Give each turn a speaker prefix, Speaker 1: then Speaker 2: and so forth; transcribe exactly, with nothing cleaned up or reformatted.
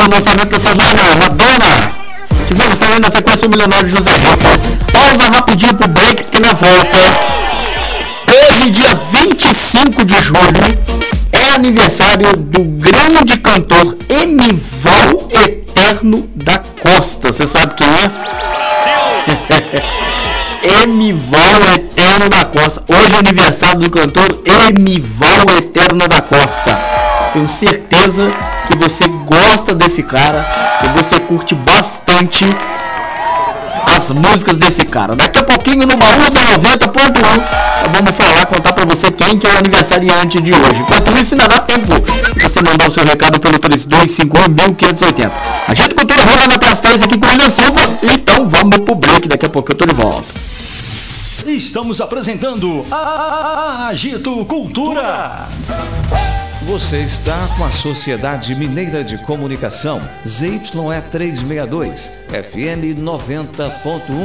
Speaker 1: o lançamento dessa dona, Madonna. Tivemos também na sequência o milionário José Rico. Pausa rapidinho pro break, porque na volta, hoje, dia vinte e cinco de julho, é aniversário do grande cantor Emival Eterno da Costa. Você sabe quem é? Emival Eterno da Costa. Hoje é aniversário do cantor Emival Eterno da Costa. Tenho certeza que você gosta desse cara, que você curte bastante as músicas desse cara. Daqui a pouquinho no Baú da noventa ponto um vamos falar, contar pra você quem que é o aniversariante de hoje. Enquanto isso, ainda dá tempo de você mandar o seu recado pelo três dois cinco um, cinco zero oito zero. A gente cultura rolando até as três aqui com o William Silva. Então vamos pro break, daqui a pouco eu tô de volta.
Speaker 2: Estamos apresentando a Agito Cultura. Você está com a Sociedade Mineira de Comunicação, Z Y E trezentos e sessenta e dois, F M noventa ponto um.